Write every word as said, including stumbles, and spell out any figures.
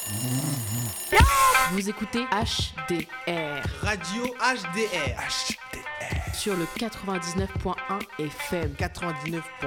Vous écoutez H D R. Radio H D R. H D R. Sur le quatre-vingt-dix-neuf point un F M. quatre-vingt-dix-neuf